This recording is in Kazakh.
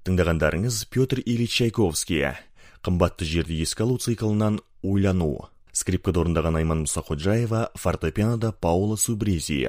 Тыңдағандарыңыз Петр Ильич Чайковский, қымбатты жерді еске алу циклынан «Ойлану». Скрипкада орындаған Айман Мұсақожаева, фортепианода Паула Субрези.